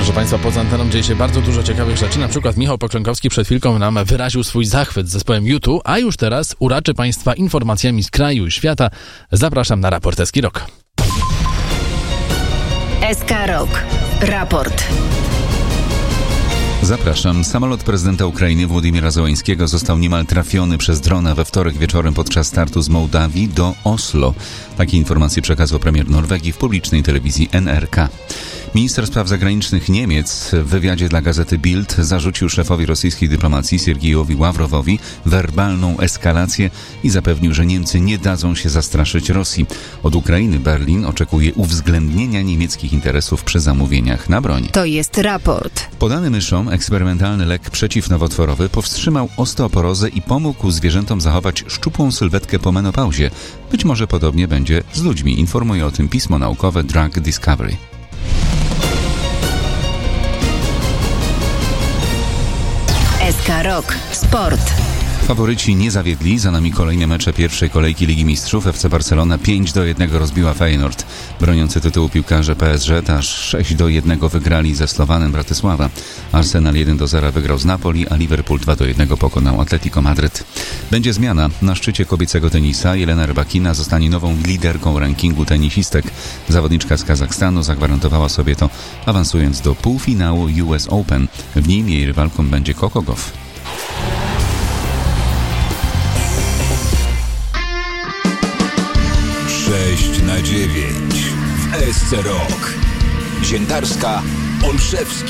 Proszę Państwa, poza anteną dzieje się bardzo dużo ciekawych rzeczy. Na przykład Michał Poklękowski przed chwilką nam wyraził swój zachwyt z zespołem U2, a już teraz uraczy Państwa informacjami z kraju i świata. Zapraszam na raport SK Rock. SK Rock. Raport. Zapraszam. Samolot prezydenta Ukrainy Władimira Zełańskiego został niemal trafiony przez drona we wtorek wieczorem podczas startu z Mołdawii do Oslo. Takie informacje przekazał premier Norwegii w publicznej telewizji NRK. Minister spraw zagranicznych Niemiec w wywiadzie dla gazety Bild zarzucił szefowi rosyjskiej dyplomacji Siergiejowi Ławrowowi werbalną eskalację i zapewnił, że Niemcy nie dadzą się zastraszyć Rosji. Od Ukrainy Berlin oczekuje uwzględnienia niemieckich interesów przy zamówieniach na broń. To jest raport. Podany myszom eksperymentalny lek przeciwnowotworowy powstrzymał osteoporozę i pomógł zwierzętom zachować szczupłą sylwetkę po menopauzie. Być może podobnie będzie z ludźmi, informuje o tym pismo naukowe Drug Discovery. SK Rock. Sport. Faworyci nie zawiedli, za nami kolejne mecze pierwszej kolejki Ligi Mistrzów. FC Barcelona 5-1 rozbiła Feyenoord. Broniący tytułu piłkarze PSG aż 6-1 wygrali ze Slowanem Bratysława. Arsenal 1-0 wygrał z Napoli, a Liverpool 2-1 pokonał Atletico Madryt. Będzie zmiana. Na szczycie kobiecego tenisa Jelena Rybakina zostanie nową liderką rankingu tenisistek. Zawodniczka z Kazachstanu zagwarantowała sobie to, awansując do półfinału US Open. W nim jej rywalką będzie Coco Gauff. 6/9 w SC Rock. Ziętarska, Olszewski.